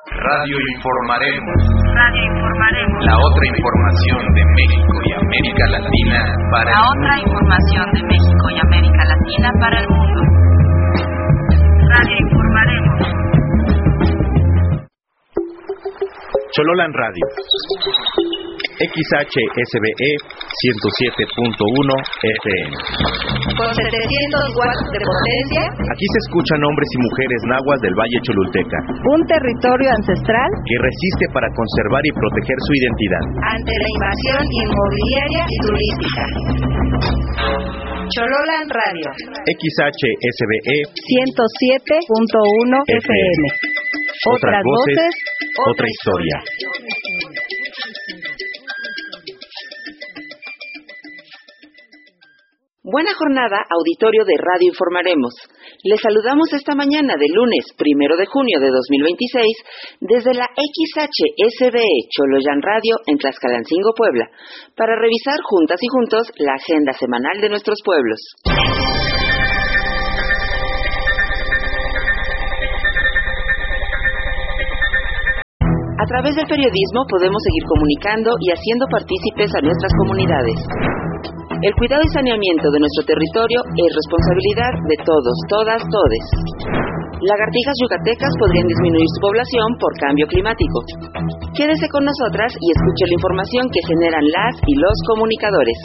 Radio Informaremos. Radio Informaremos. La otra información de México y América Latina para La otra información de México y América Latina para el mundo. Radio Informaremos. Chololan Radio. XHSBE 107.1 FM. Con 700 watts de potencia. Aquí se escuchan hombres y mujeres nahuas del Valle Cholulteca. Un territorio ancestral que resiste para conservar y proteger su identidad ante la invasión inmobiliaria y turística. Chololan Radio. XHSBE 107.1 FM. Otras voces, otra historia. Buena jornada, auditorio de Radio Informaremos. Les saludamos esta mañana de lunes 1 de junio de 2026 desde la XHSBE Choloyan Radio en Tlaxcalancingo, Puebla, para revisar juntas y juntos la agenda semanal de nuestros pueblos. A través del periodismo podemos seguir comunicando y haciendo partícipes a nuestras comunidades. El cuidado y saneamiento de nuestro territorio es responsabilidad de todos, todas, todes. Lagartijas yucatecas podrían disminuir su población por cambio climático. Quédese con nosotras y escuche la información que generan las y los comunicadores.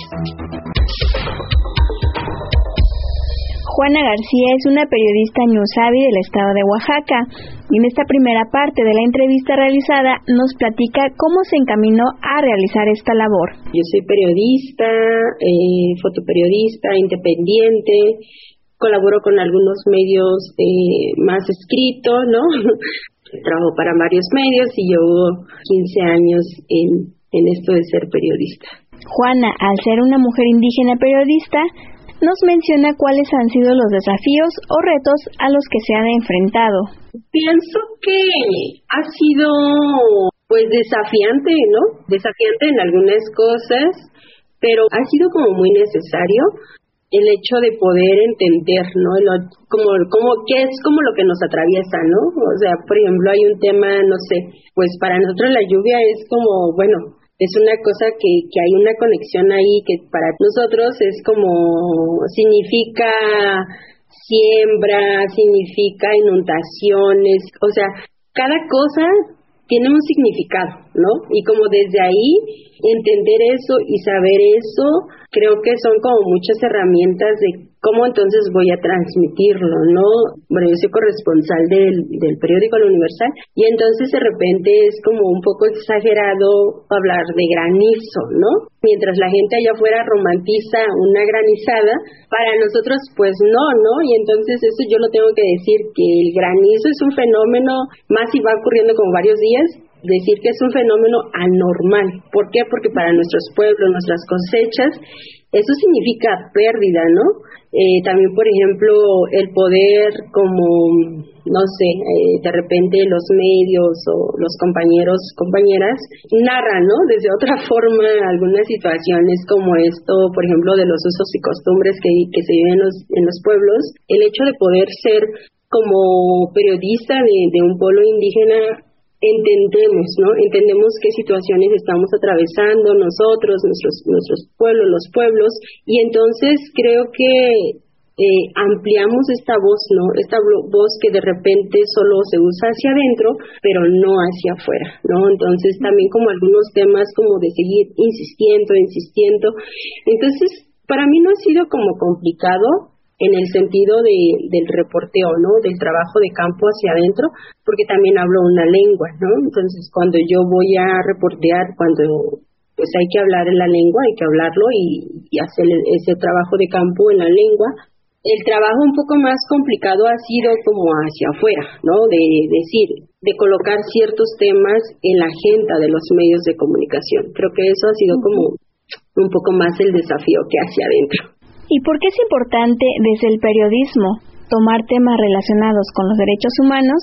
Juana García es una periodista ñusabi del estado de Oaxaca y en esta primera parte de la entrevista realizada nos platica cómo se encaminó a realizar esta labor. Yo soy periodista, fotoperiodista, independiente, colaboro con algunos medios más escritos, ¿no? Trabajo para varios medios y llevo 15 años en esto de ser periodista. Juana, al ser una mujer indígena periodista, nos menciona cuáles han sido los desafíos o retos a los que se han enfrentado. Pienso que ha sido pues desafiante, ¿no? Desafiante en algunas cosas, pero ha sido como muy necesario el hecho de poder entender, ¿no? Como que es como lo que nos atraviesa, ¿no? O sea, por ejemplo, hay un tema, no sé, pues para nosotros la lluvia es como, bueno, es una cosa que hay una conexión ahí que para nosotros es como, significa siembra, significa inundaciones, o sea, cada cosa tiene un significado, ¿no? Y como desde ahí entender eso y saber eso, creo que son como muchas herramientas de cómo entonces voy a transmitirlo, ¿no? Bueno, yo soy corresponsal del periódico El Universal y entonces de repente es como un poco exagerado hablar de granizo, ¿no? Mientras la gente allá afuera romantiza una granizada, para nosotros pues no, ¿no? Y entonces eso yo lo tengo que decir, que el granizo es un fenómeno, más si va ocurriendo como varios días, decir que es un fenómeno anormal. ¿Por qué? Porque para nuestros pueblos, nuestras cosechas, eso significa pérdida, ¿no? También, por ejemplo, el poder como, no sé, de repente los medios o los compañeros, compañeras, narran, ¿no? Desde otra forma algunas situaciones como esto, por ejemplo, de los usos y costumbres que se viven en los pueblos. El hecho de poder ser como periodista de un pueblo indígena, entendemos qué situaciones estamos atravesando nosotros, nuestros pueblos, los pueblos, y entonces creo que ampliamos esta voz, ¿no? Esta voz que de repente solo se usa hacia adentro, pero no hacia afuera, ¿no? Entonces también como algunos temas como de seguir insistiendo. Entonces, para mí no ha sido como complicado en el sentido del reporteo, ¿no? Del trabajo de campo hacia adentro, porque también hablo una lengua, ¿no? Entonces, cuando yo voy a reportear, cuando pues hay que hablar en la lengua, hay que hablarlo y hacer ese trabajo de campo en la lengua. El trabajo un poco más complicado ha sido como hacia afuera, ¿no? De colocar ciertos temas en la agenda de los medios de comunicación. Creo que eso ha sido como un poco más el desafío que hacia adentro. ¿Y por qué es importante desde el periodismo tomar temas relacionados con los derechos humanos?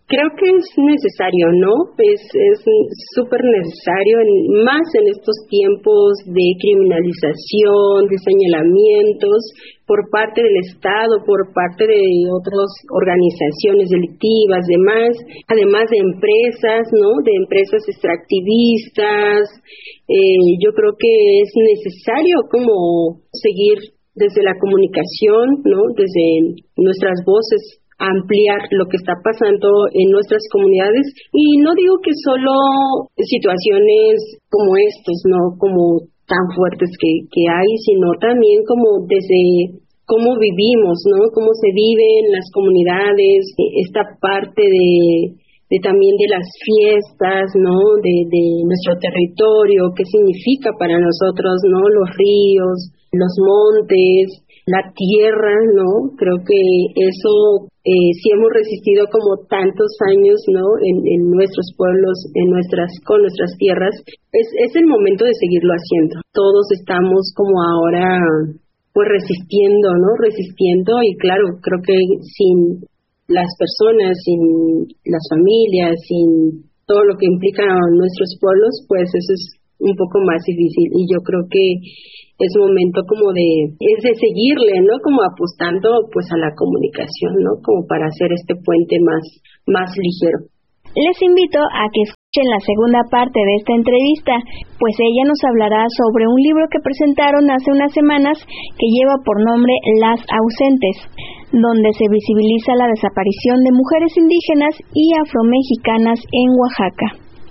Creo que es necesario, ¿no? Es súper necesario, más en estos tiempos de criminalización, de señalamientos por parte del Estado, por parte de otras organizaciones delictivas, además de empresas, ¿no? De empresas extractivistas. Yo creo que es necesario como seguir desde la comunicación, ¿no? Desde nuestras voces, ampliar lo que está pasando en nuestras comunidades, y no digo que solo situaciones como estos, no como tan fuertes que hay, sino también como desde cómo vivimos, ¿no? Cómo se vive en las comunidades, esta parte de también de las fiestas, ¿no? De nuestro territorio, qué significa para nosotros, ¿no? Los ríos, los montes, la tierra, ¿no? Creo que eso, si hemos resistido como tantos años, ¿no? En nuestros pueblos, con nuestras tierras, es el momento de seguirlo haciendo. Todos estamos como ahora, pues resistiendo, ¿no? Resistiendo, y claro, creo que sin las personas, sin las familias, sin todo lo que implica a nuestros pueblos, pues eso es un poco más difícil, y yo creo que es momento como de seguirle, ¿no? Como apostando pues a la comunicación, ¿no? Como para hacer este puente más ligero. Les invito a que escuchen la segunda parte de esta entrevista, pues ella nos hablará sobre un libro que presentaron hace unas semanas que lleva por nombre Las Ausentes, donde se visibiliza la desaparición de mujeres indígenas y afromexicanas en Oaxaca.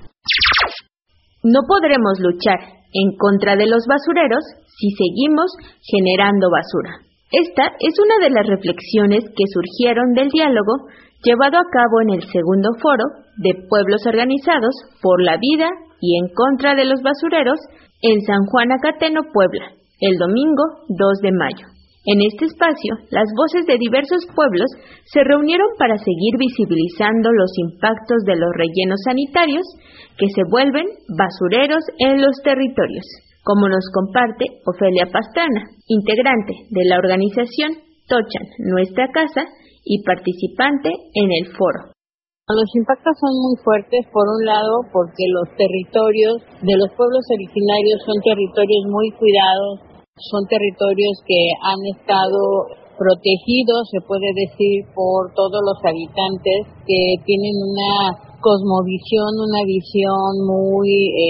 No podremos luchar en contra de los basureros si seguimos generando basura. Esta es una de las reflexiones que surgieron del diálogo llevado a cabo en el segundo foro de pueblos organizados por la vida y en contra de los basureros en San Juan Acateno, Puebla, el domingo 2 de mayo. En este espacio, las voces de diversos pueblos se reunieron para seguir visibilizando los impactos de los rellenos sanitarios que se vuelven basureros en los territorios, como nos comparte Ofelia Pastrana, integrante de la organización Tochan Nuestra Casa y participante en el foro. Los impactos son muy fuertes, por un lado, porque los territorios de los pueblos originarios son territorios muy cuidados, son territorios que han estado protegidos, se puede decir, por todos los habitantes que tienen una cosmovisión, una visión muy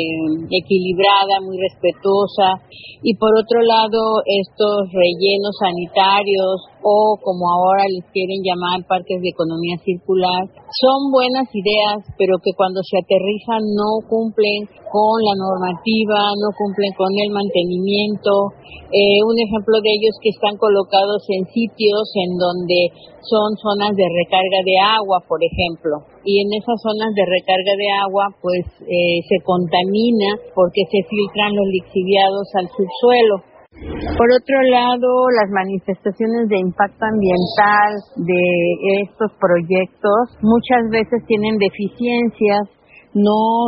equilibrada, muy respetuosa, y por otro lado estos rellenos sanitarios, o como ahora les quieren llamar parques de economía circular, son buenas ideas, pero que cuando se aterrizan no cumplen con la normativa, no cumplen con el mantenimiento. Un ejemplo de ellos que están colocados en sitios en donde son zonas de recarga de agua, por ejemplo, y en esas zonas de recarga de agua pues se contamina porque se filtran los lixiviados al subsuelo. Por otro lado, las manifestaciones de impacto ambiental de estos proyectos muchas veces tienen deficiencias, no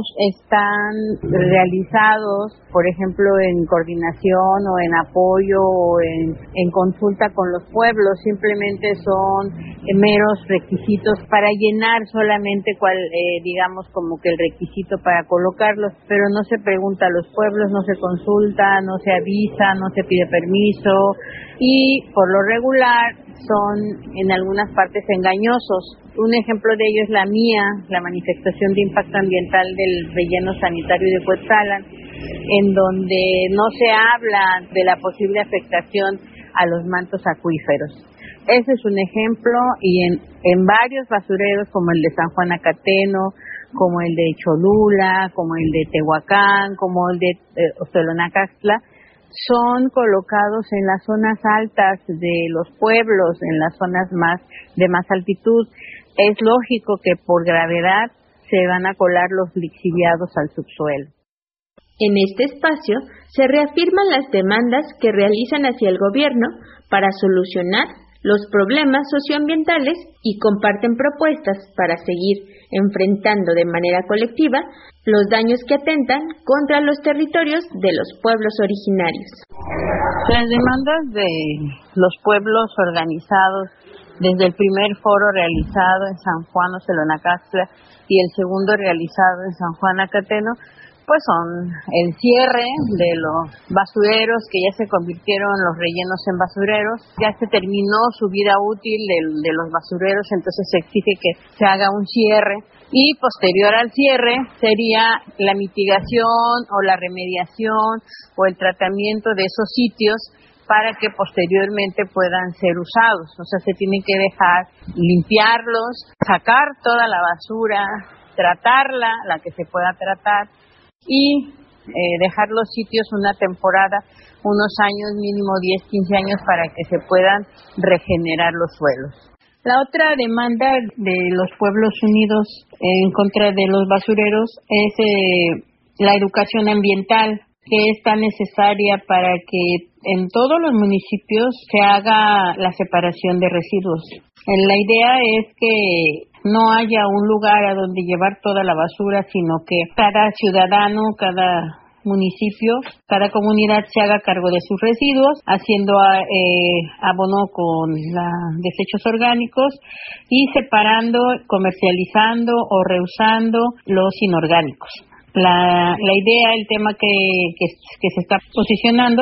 están realizados, por ejemplo, en coordinación o en apoyo o en consulta con los pueblos, simplemente son meros requisitos para llenar solamente digamos como que el requisito para colocarlos, pero no se pregunta a los pueblos, no se consulta, no se avisa, no se pide permiso, y por lo regular son en algunas partes engañosos. Un ejemplo de ello es la manifestación de impacto ambiental del relleno sanitario de Cuetzalan, en donde no se habla de la posible afectación a los mantos acuíferos. Ese es un ejemplo, y en varios basureros como el de San Juan Acateno, como el de Cholula, como el de Tehuacán, como el de Oxtolonacaxtla, son colocados en las zonas altas de los pueblos, en las zonas de más altitud. Es lógico que por gravedad se van a colar los lixiviados al subsuelo. En este espacio se reafirman las demandas que realizan hacia el gobierno para solucionar los problemas socioambientales y comparten propuestas para seguir enfrentando de manera colectiva los daños que atentan contra los territorios de los pueblos originarios. Las demandas de los pueblos organizados desde el primer foro realizado en San Juan Ocelonacaxtla y el segundo realizado en San Juan Acateno, pues son el cierre de los basureros que ya se convirtieron los rellenos en basureros. Ya se terminó su vida útil de los basureros, entonces se exige que se haga un cierre y posterior al cierre sería la mitigación o la remediación o el tratamiento de esos sitios para que posteriormente puedan ser usados. O sea, se tienen que dejar limpiarlos, sacar toda la basura, tratarla, la que se pueda tratar, y dejar los sitios una temporada, unos años, mínimo 10, 15 años, para que se puedan regenerar los suelos. La otra demanda de los pueblos unidos en contra de los basureros es la educación ambiental, que es tan necesaria para que en todos los municipios se haga la separación de residuos. La idea es que no haya un lugar a donde llevar toda la basura, sino que cada ciudadano, cada municipio, cada comunidad se haga cargo de sus residuos, haciendo abono con desechos orgánicos y separando, comercializando o reusando los inorgánicos. La idea, el tema que se está posicionando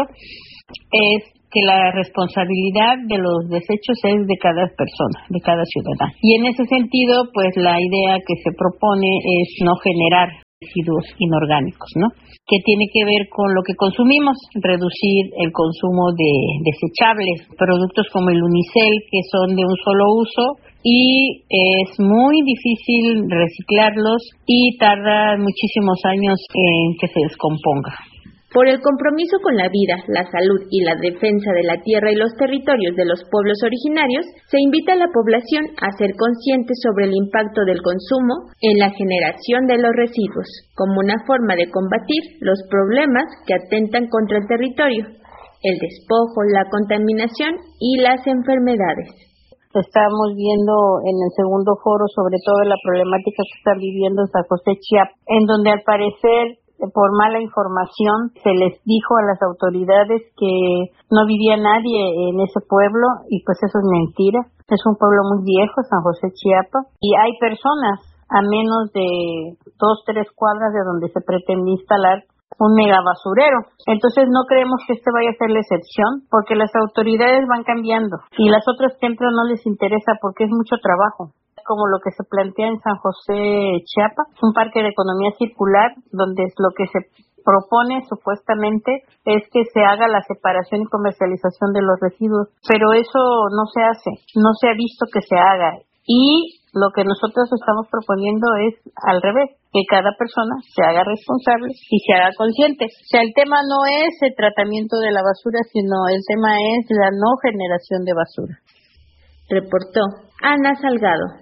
es que la responsabilidad de los desechos es de cada persona, de cada ciudadano. Y en ese sentido, pues la idea que se propone es no generar residuos inorgánicos, ¿no? Que tiene que ver con lo que consumimos, reducir el consumo de desechables, productos como el unicel, que son de un solo uso, y es muy difícil reciclarlos y tarda muchísimos años en que se descomponga. Por el compromiso con la vida, la salud y la defensa de la tierra y los territorios de los pueblos originarios, se invita a la población a ser consciente sobre el impacto del consumo en la generación de los residuos, como una forma de combatir los problemas que atentan contra el territorio, el despojo, la contaminación y las enfermedades. Estamos viendo en el segundo foro sobre todo la problemática que está viviendo San José Chiapas, en donde al parecer por mala información se les dijo a las autoridades que no vivía nadie en ese pueblo y pues eso es mentira. Es un pueblo muy viejo, San José Chiapas, y hay personas a menos de 2-3 cuadras de donde se pretende instalar un megabasurero. Entonces no creemos que este vaya a ser la excepción, porque las autoridades van cambiando y las otras templos no les interesa porque es mucho trabajo, como lo que se plantea en San José Chiapas, un parque de economía circular, donde lo que se propone supuestamente es que se haga la separación y comercialización de los residuos, pero eso no se hace, no se ha visto que se haga, y lo que nosotros estamos proponiendo es al revés, que cada persona se haga responsable y se haga consciente. O sea, el tema no es el tratamiento de la basura, sino el tema es la no generación de basura. Reportó Ana Salgado.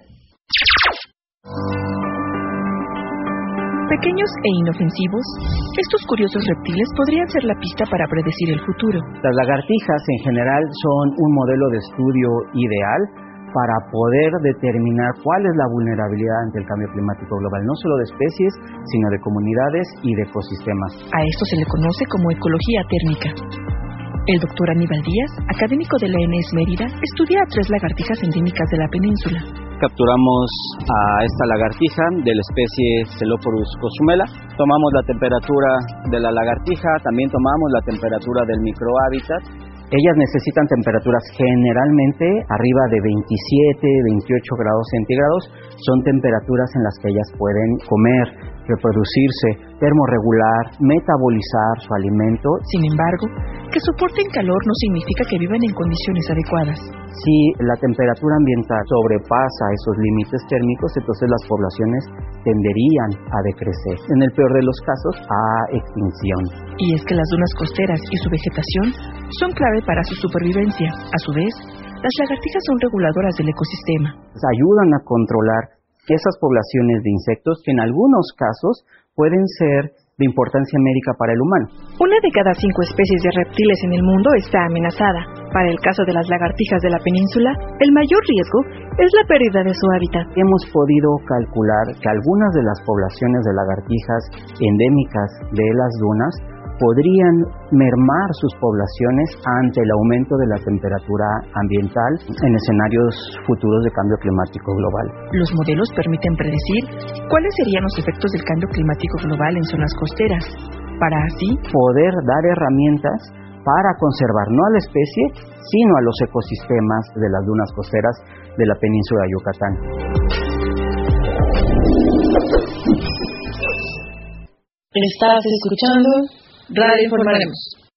Pequeños e inofensivos, estos curiosos reptiles podrían ser la pista para predecir el futuro. Las lagartijas en general son un modelo de estudio ideal para poder determinar cuál es la vulnerabilidad ante el cambio climático global, no solo de especies, sino de comunidades y de ecosistemas. A esto se le conoce como ecología térmica. El doctor Aníbal Díaz, académico de la ENES Mérida, estudia a 3 lagartijas endémicas de la península. Capturamos a esta lagartija de la especie Celoporus cozumela, tomamos la temperatura de la lagartija, también tomamos la temperatura del microhábitat. Ellas necesitan temperaturas generalmente arriba de 27, 28 grados centígrados. Son temperaturas en las que ellas pueden comer, reproducirse, termorregular, metabolizar su alimento. Sin embargo, que soporten calor no significa que vivan en condiciones adecuadas. Si la temperatura ambiental sobrepasa esos límites térmicos, entonces las poblaciones tenderían a decrecer. En el peor de los casos, a extinción. Y es que las dunas costeras y su vegetación son clave para su supervivencia. A su vez, las lagartijas son reguladoras del ecosistema. Ayudan a controlar esas poblaciones de insectos que en algunos casos pueden ser de importancia médica para el humano. 1 de cada 5 especies de reptiles en el mundo está amenazada. Para el caso de las lagartijas de la península, el mayor riesgo es la pérdida de su hábitat. Hemos podido calcular que algunas de las poblaciones de lagartijas endémicas de las dunas podrían mermar sus poblaciones ante el aumento de la temperatura ambiental en escenarios futuros de cambio climático global. Los modelos permiten predecir cuáles serían los efectos del cambio climático global en zonas costeras, para así poder dar herramientas para conservar no a la especie, sino a los ecosistemas de las dunas costeras de la península de Yucatán. Estás escuchando Radio Informaremos.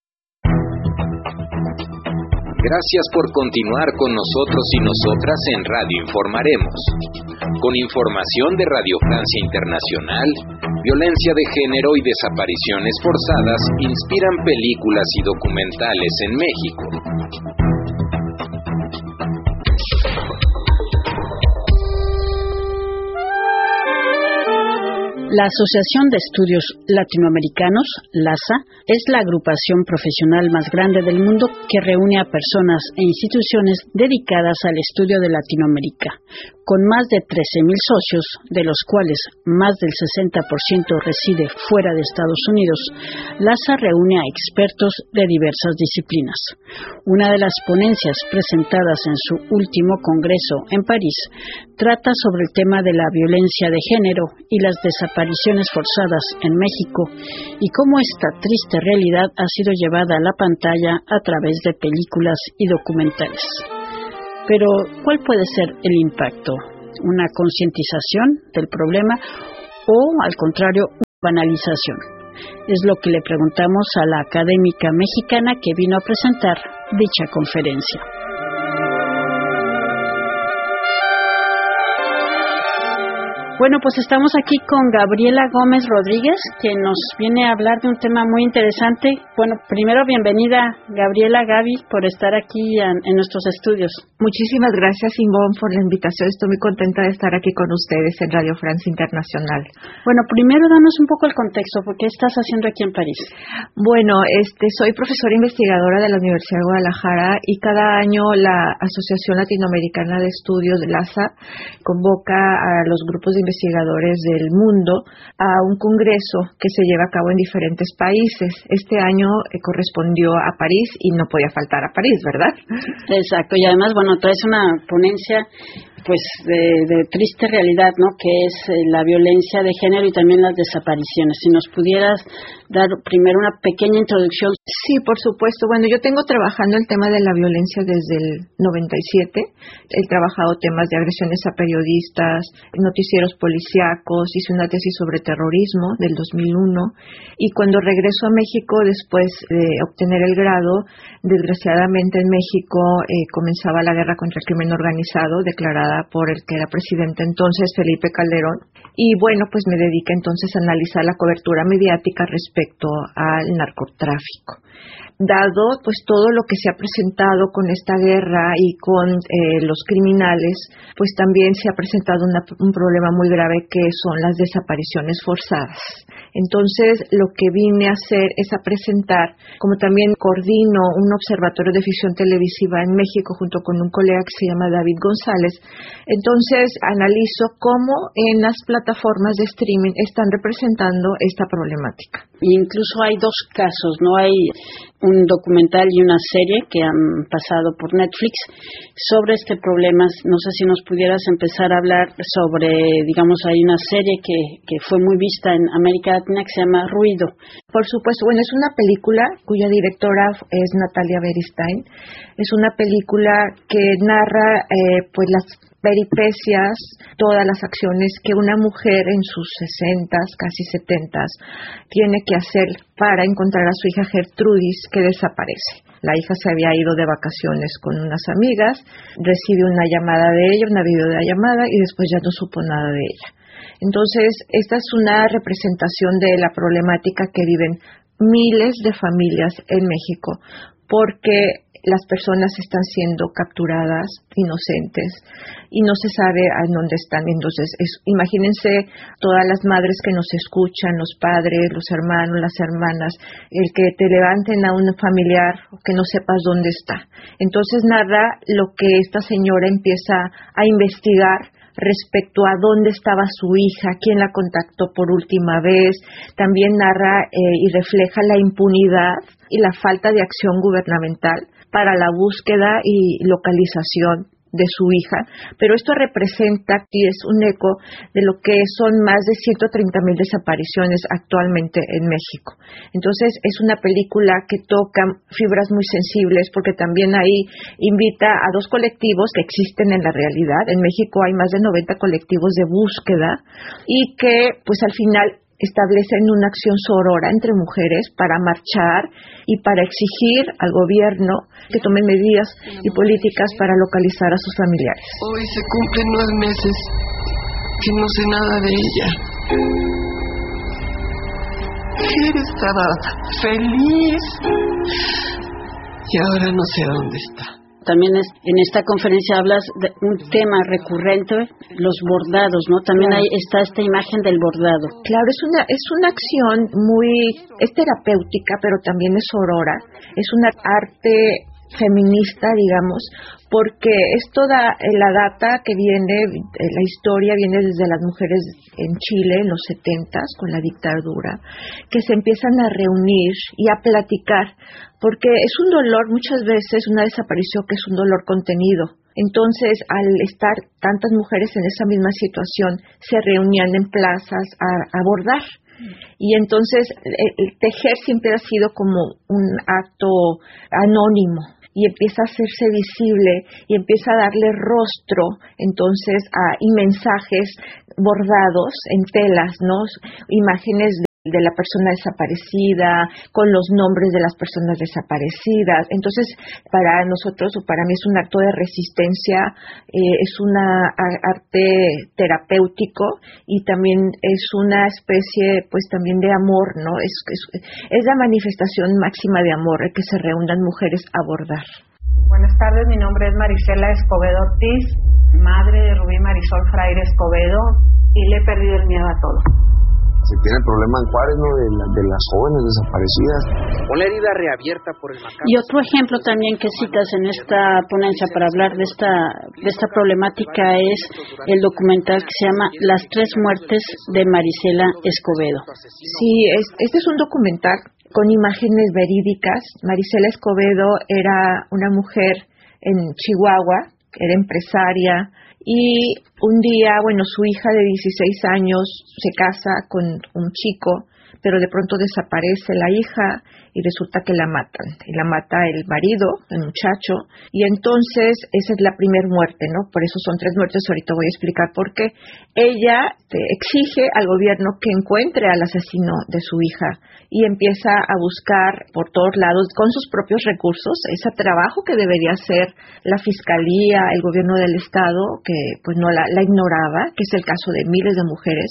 Gracias por continuar con nosotros y nosotras en Radio Informaremos. Con información de Radio Francia Internacional, violencia de género y desapariciones forzadas inspiran películas y documentales en México. La Asociación de Estudios Latinoamericanos, LASA, es la agrupación profesional más grande del mundo que reúne a personas e instituciones dedicadas al estudio de Latinoamérica. Con más de 13,000 socios, de los cuales más del 60% reside fuera de Estados Unidos, LASA reúne a expertos de diversas disciplinas. Una de las ponencias presentadas en su último congreso en París trata sobre el tema de la violencia de género y las desapariciones forzadas en México y cómo esta triste realidad ha sido llevada a la pantalla a través de películas y documentales. Pero, ¿cuál puede ser el impacto? ¿Una concientización del problema o, al contrario, una banalización? Es lo que le preguntamos a la académica mexicana que vino a presentar dicha conferencia. Bueno, pues estamos aquí con Gabriela Gómez Rodríguez, que nos viene a hablar de un tema muy interesante. Bueno, primero, bienvenida, Gabriela, Gaby, por estar aquí en nuestros estudios. Muchísimas gracias, Ivonne, por la invitación. Estoy muy contenta de estar aquí con ustedes en Radio Francia Internacional. Bueno, primero, danos un poco el contexto. ¿Por qué estás haciendo aquí en París? Bueno, soy profesora investigadora de la Universidad de Guadalajara y cada año la Asociación Latinoamericana de Estudios, LASA, convoca a los grupos de investigadores del mundo a un congreso que se lleva a cabo en diferentes países. Este año correspondió a París y no podía faltar a París, ¿verdad? Exacto, y además, bueno, traes una ponencia pues de triste realidad, ¿no? Que es la violencia de género y también las desapariciones. Si nos pudieras dar primero una pequeña introducción. Sí, por supuesto. Bueno, yo tengo trabajando el tema de la violencia desde el 97. He trabajado temas de agresiones a periodistas, noticieros policíacos, hice una tesis sobre terrorismo del 2001 y cuando regreso a México después de obtener el grado, desgraciadamente en México comenzaba la guerra contra el crimen organizado declarada por el que era presidente entonces, Felipe Calderón. Y bueno, pues me dediqué entonces a analizar la cobertura mediática respecto al narcotráfico. Dado pues todo lo que se ha presentado con esta guerra y con los criminales, pues también se ha presentado un problema muy grave que son las desapariciones forzadas. Entonces, lo que vine a hacer es a presentar, como también coordino un observatorio de ficción televisiva en México junto con un colega que se llama David González, entonces analizo cómo en las plataformas de streaming están representando esta problemática. Incluso hay dos casos, ¿no? Hay un documental y una serie que han pasado por Netflix sobre este problema. No sé si nos pudieras empezar a hablar sobre, digamos, hay una serie que fue muy vista en América Latina que se llama Ruido. Por supuesto, bueno, es una película cuya directora es Natalia Beristain. Es una película que narra pues las peripecias, todas las acciones que una mujer en sus 60s, casi 70s, tiene que hacer para encontrar a su hija Gertrudis, que desaparece. La hija se había ido de vacaciones con unas amigas, recibe una llamada de ella, una videollamada, y después ya no supo nada de ella. Entonces, esta es una representación de la problemática que viven miles de familias en México, porque las personas están siendo capturadas inocentes y no se sabe a dónde están. Entonces, imagínense todas las madres que nos escuchan, los padres, los hermanos, las hermanas, el que te levanten a un familiar que no sepas dónde está. Entonces narra lo que esta señora empieza a investigar respecto a dónde estaba su hija, quién la contactó por última vez. También narra y refleja la impunidad y la falta de acción gubernamental para la búsqueda y localización de su hija, pero esto representa y es un eco de lo que son más de 130,000 desapariciones actualmente en México. Entonces es una película que toca fibras muy sensibles porque también ahí invita a 2 colectivos que existen en la realidad. En México hay más de 90 colectivos de búsqueda y que pues al final establecen una acción sorora entre mujeres para marchar y para exigir al gobierno que tomen medidas y políticas para localizar a sus familiares. Hoy se cumplen 9 meses que no sé nada de ella. Él estaba feliz y ahora no sé dónde está. También en esta conferencia hablas de un tema recurrente, los bordados, ¿no? También claro. Está esta imagen del bordado. Claro, es una acción es terapéutica, pero también es sorora. Es una arte feminista, digamos, porque es toda la data que viene, la historia viene desde las mujeres en Chile en los 70s con la dictadura, que se empiezan a reunir y a platicar, porque es un dolor, muchas veces una desaparición que es un dolor contenido. Entonces, al estar tantas mujeres en esa misma situación, se reunían en plazas a bordar. Y entonces el tejer siempre ha sido como un acto anónimo y empieza a hacerse visible y empieza a darle rostro entonces y mensajes bordados en telas, ¿no? Imágenes de la persona desaparecida, con los nombres de las personas desaparecidas. Entonces, para nosotros o para mí es un acto de resistencia, es un arte terapéutico y también es una especie, pues también de amor, ¿no? Es la manifestación máxima de amor, el que se reúnan mujeres a bordar. Buenas tardes, mi nombre es Marisela Escobedo Ortiz, madre de Rubí Marisol Fraire Escobedo, y le he perdido el miedo a todo. Se tiene el problema en Juárez, ¿no? De las jóvenes desaparecidas. O la herida reabierta por el macabro. Y otro ejemplo también que citas en esta ponencia para hablar de esta problemática es el documental que se llama Las 3 muertes de Marisela Escobedo. Sí, este es un documental con imágenes verídicas. Marisela Escobedo era una mujer en Chihuahua, era empresaria, y un día, su hija de 16 años se casa con un chico, pero de pronto desaparece la hija y resulta que la matan. Y la mata el marido, el muchacho, y entonces esa es la primera muerte, ¿no? Por eso son 3 muertes, ahorita voy a explicar por qué. Ella exige al gobierno que encuentre al asesino de su hija y empieza a buscar por todos lados con sus propios recursos ese trabajo que debería hacer la fiscalía, el gobierno del estado, que pues no la ignoraba, que es el caso de miles de mujeres.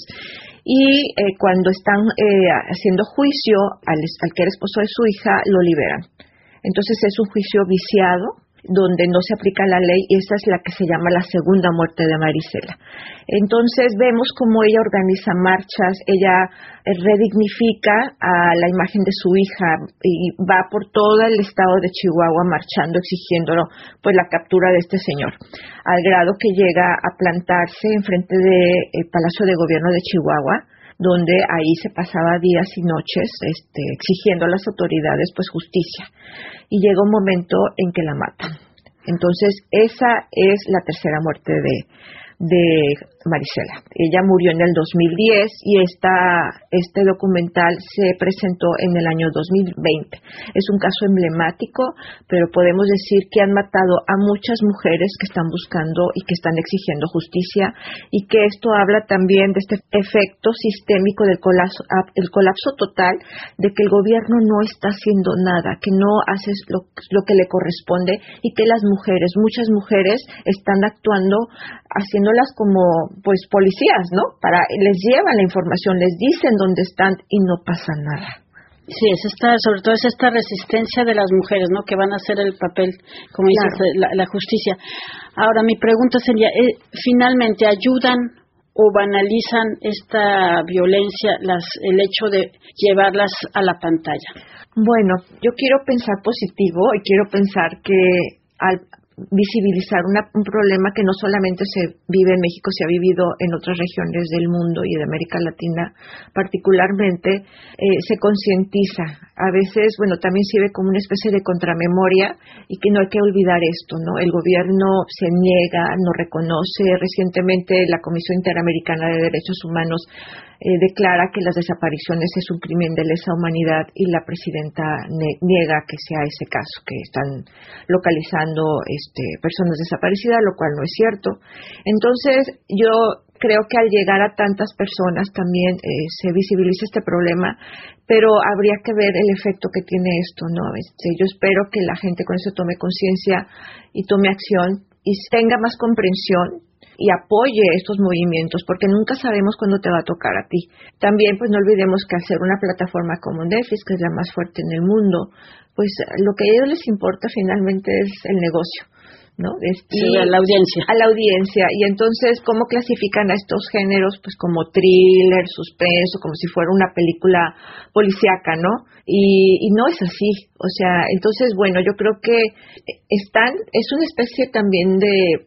Y cuando están haciendo juicio al que era esposo de su hija, lo liberan. Entonces es un juicio viciado, donde no se aplica la ley, y esa es la que se llama la segunda muerte de Marisela. Entonces vemos cómo ella organiza marchas, ella redignifica a la imagen de su hija y va por todo el estado de Chihuahua marchando, exigiéndolo, pues la captura de este señor, al grado que llega a plantarse enfrente del Palacio de Gobierno de Chihuahua, donde ahí se pasaba días y noches exigiendo a las autoridades pues justicia, y llega un momento en que la matan. Entonces esa es la tercera muerte de Marisela. Ella murió en el 2010 y este documental se presentó en el año 2020. Es un caso emblemático, pero podemos decir que han matado a muchas mujeres que están buscando y que están exigiendo justicia, y que esto habla también de este efecto sistémico del colapso total, de que el gobierno no está haciendo nada, que no hace lo que le corresponde, y que las mujeres, muchas mujeres, están actuando, haciéndolas como pues policías, ¿no? Les llevan la información, les dicen dónde están y no pasa nada. Sí, sobre todo es esta resistencia de las mujeres, ¿no? Que van a hacer el papel, como dices, la justicia. Ahora, mi pregunta sería, ¿finalmente ayudan o banalizan esta violencia, el hecho de llevarlas a la pantalla? Bueno, yo quiero pensar positivo y quiero pensar que visibilizar un problema que no solamente se vive en México, se ha vivido en otras regiones del mundo y de América Latina particularmente, se concientiza. A veces, también sirve como una especie de contramemoria y que no hay que olvidar esto, ¿no? El gobierno se niega, no reconoce. Recientemente la Comisión Interamericana de Derechos Humanos declara que las desapariciones es un crimen de lesa humanidad y la presidenta niega que sea ese caso, que están localizando personas desaparecidas, lo cual no es cierto. Entonces, yo creo que al llegar a tantas personas también se visibiliza este problema, pero habría que ver el efecto que tiene esto, ¿no? Yo espero que la gente con eso tome conciencia y tome acción y tenga más comprensión y apoye estos movimientos, porque nunca sabemos cuándo te va a tocar a ti. También, pues no olvidemos que hacer una plataforma como Netflix, que es la más fuerte en el mundo, pues lo que a ellos les importa finalmente es el negocio, ¿no? Sí, a la audiencia. A la audiencia. Y entonces, ¿cómo clasifican a estos géneros? Pues como thriller, suspenso, como si fuera una película policíaca, ¿no? Y no es así. O sea, entonces, yo creo que es una especie también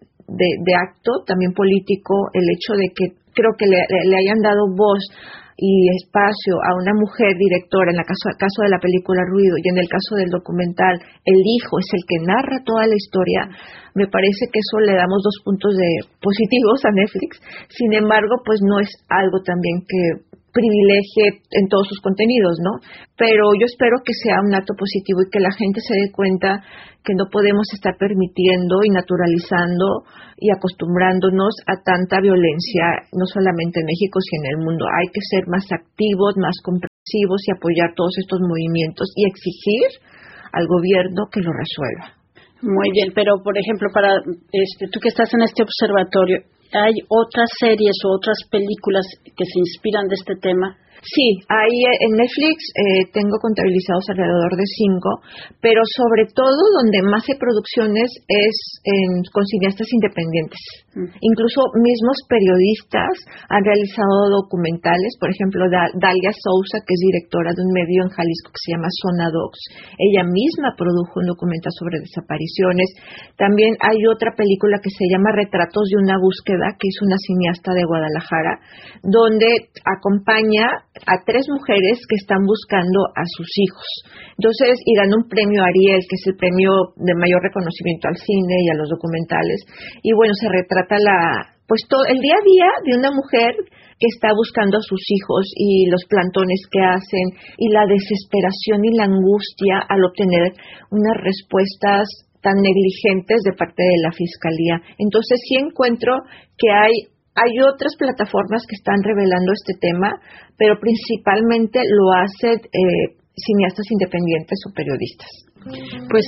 de acto también político el hecho de que creo que le hayan dado voz y espacio a una mujer directora en el caso de la película Ruido y en el caso del documental el hijo es el que narra toda la historia. Me parece que eso le damos 2 puntos positivos a Netflix. Sin embargo, pues no es algo también que privilegie en todos sus contenidos, ¿no? Pero yo espero que sea un acto positivo y que la gente se dé cuenta que no podemos estar permitiendo y naturalizando y acostumbrándonos a tanta violencia, no solamente en México, sino en el mundo. Hay que ser más activos, más comprensivos y apoyar todos estos movimientos y exigir al gobierno que lo resuelva. Muy bien, pero por ejemplo, para tú que estás en este observatorio, ¿hay otras series o otras películas que se inspiran de este tema? Sí, hay en Netflix tengo contabilizados alrededor de 5, pero sobre todo donde más hay producciones es con cineastas independientes. Incluso mismos periodistas han realizado documentales, por ejemplo, Dalia Sousa, que es directora de un medio en Jalisco que se llama Zona Docs. Ella misma produjo un documental sobre desapariciones. También hay otra película que se llama Retratos de una búsqueda, que es una cineasta de Guadalajara, donde acompaña a 3 mujeres que están buscando a sus hijos. Entonces, y ganó un premio Ariel, que es el premio de mayor reconocimiento al cine y a los documentales. Y se retrata todo el día a día de una mujer que está buscando a sus hijos y los plantones que hacen y la desesperación y la angustia al obtener unas respuestas tan negligentes de parte de la Fiscalía. Entonces, sí encuentro que hay otras plataformas que están revelando este tema, pero principalmente lo hacen cineastas independientes o periodistas. Pues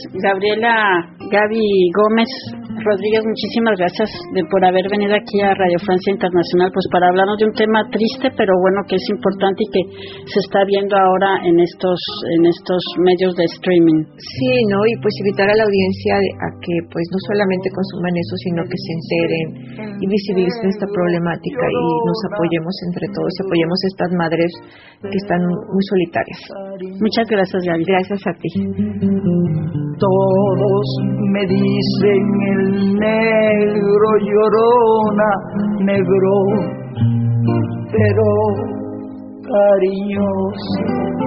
Gaby Gómez Rodríguez, muchísimas gracias por haber venido aquí a Radio Francia Internacional, pues para hablarnos de un tema triste, pero que es importante y que se está viendo ahora en estos medios de streaming. Sí, ¿no? Y pues invitar a la audiencia a que pues no solamente consuman eso, sino que se enteren y visibilicen esta problemática y nos apoyemos entre todos, apoyemos a estas madres que están muy solitarias. Muchas gracias, Gaby. Gracias a ti. Todos me dicen el negro llorona, negro, pero cariñoso.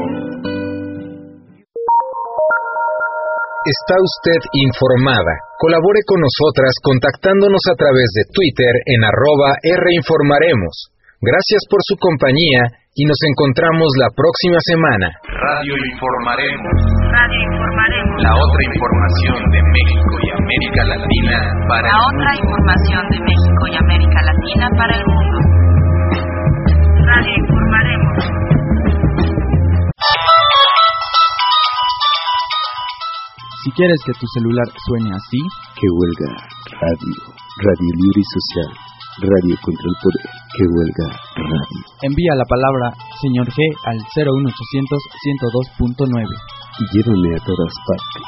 Está usted informada. Colabore con nosotras contactándonos a través de Twitter en @Rinformaremos. Gracias por su compañía y nos encontramos la próxima semana. Radio Informaremos. Radio Informaremos. La otra información de México y América Latina para La otra información de México y América Latina para el mundo. Radio Informaremos. Si quieres que tu celular suene así, que huelga radio, Radio Libre y Social, Radio contra el Poder, que huelga radio. Envía la palabra Señor G al 01800 102.9 y llévame a todas partes.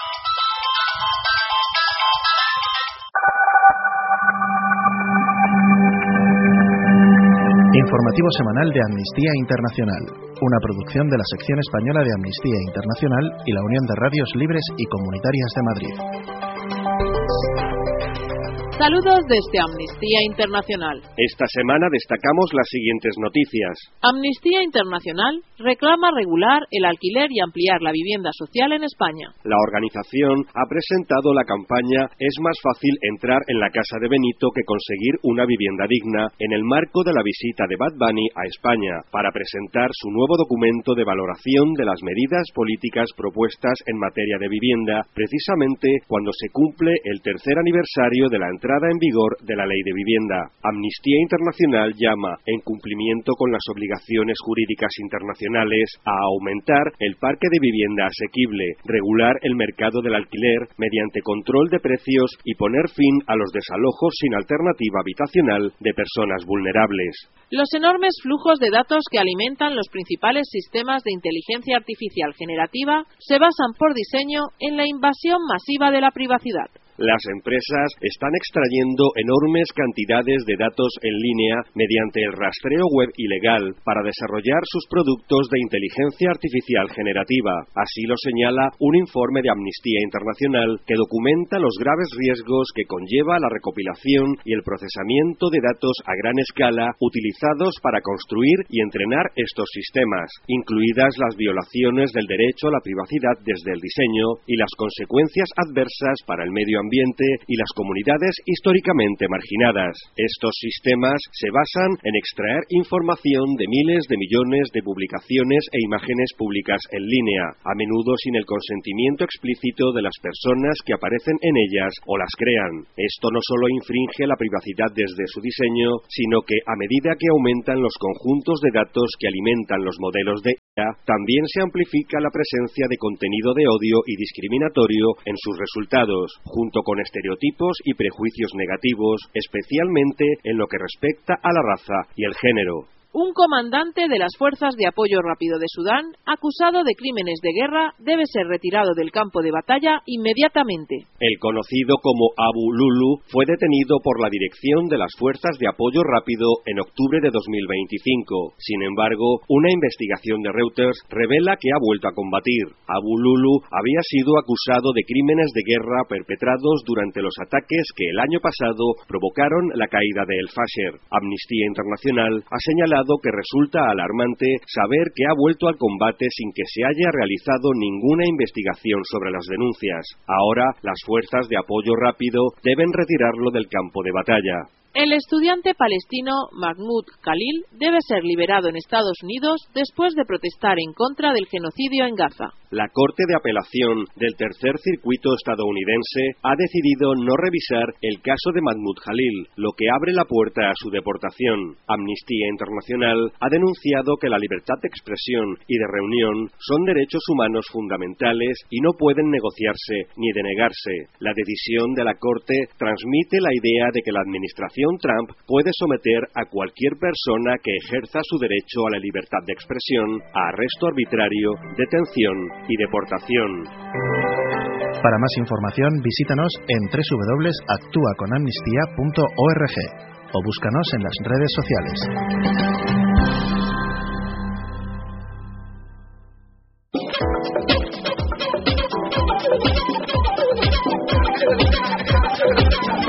Informativo semanal de Amnistía Internacional, una producción de la sección española de Amnistía Internacional y la Unión de Radios Libres y Comunitarias de Madrid. Saludos desde Amnistía Internacional. Esta semana destacamos las siguientes noticias. Amnistía Internacional reclama regular el alquiler y ampliar la vivienda social en España. La organización ha presentado la campaña Es más fácil entrar en la casa de Benito que conseguir una vivienda digna en el marco de la visita de Bad Bunny a España para presentar su nuevo documento de valoración de las medidas políticas propuestas en materia de vivienda, precisamente cuando se cumple el tercer aniversario de la entrada en vigor de la Ley de Vivienda. Amnistía Internacional llama, en cumplimiento con las obligaciones jurídicas internacionales, a aumentar el parque de vivienda asequible, regular el mercado del alquiler mediante control de precios y poner fin a los desalojos sin alternativa habitacional de personas vulnerables. Los enormes flujos de datos que alimentan los principales sistemas de inteligencia artificial generativa se basan por diseño en la invasión masiva de la privacidad. Las empresas están extrayendo enormes cantidades de datos en línea mediante el rastreo web ilegal para desarrollar sus productos de inteligencia artificial generativa. Así lo señala un informe de Amnistía Internacional que documenta los graves riesgos que conlleva la recopilación y el procesamiento de datos a gran escala utilizados para construir y entrenar estos sistemas, incluidas las violaciones del derecho a la privacidad desde el diseño y las consecuencias adversas para el medio ambiente y las comunidades históricamente marginadas. Estos sistemas se basan en extraer información de miles de millones de publicaciones e imágenes públicas en línea, a menudo sin el consentimiento explícito de las personas que aparecen en ellas o las crean. Esto no solo infringe la privacidad desde su diseño, sino que a medida que aumentan los conjuntos de datos que alimentan los modelos de IA, también se amplifica la presencia de contenido de odio y discriminatorio en sus resultados, junto con estereotipos y prejuicios negativos, especialmente en lo que respecta a la raza y el género. Un comandante de las Fuerzas de Apoyo Rápido de Sudán, acusado de crímenes de guerra, debe ser retirado del campo de batalla inmediatamente. El conocido como Abu Lulu fue detenido por la Dirección de las Fuerzas de Apoyo Rápido en octubre de 2025. Sin embargo, una investigación de Reuters revela que ha vuelto a combatir. Abu Lulu había sido acusado de crímenes de guerra perpetrados durante los ataques que el año pasado provocaron la caída de El Fasher. Amnistía Internacional ha señalado que resulta alarmante saber que ha vuelto al combate sin que se haya realizado ninguna investigación sobre las denuncias. Ahora, las fuerzas de apoyo rápido deben retirarlo del campo de batalla. El estudiante palestino Mahmoud Khalil debe ser liberado en Estados Unidos después de protestar en contra del genocidio en Gaza. La Corte de Apelación del Tercer Circuito estadounidense ha decidido no revisar el caso de Mahmoud Khalil, lo que abre la puerta a su deportación. Amnistía Internacional ha denunciado que la libertad de expresión y de reunión son derechos humanos fundamentales y no pueden negociarse ni denegarse. La decisión de la Corte transmite la idea de que la administración Trump puede someter a cualquier persona que ejerza su derecho a la libertad de expresión a arresto arbitrario, detención y deportación. Para más información, visítanos en www.actuaconamnistía.org o búscanos en las redes sociales.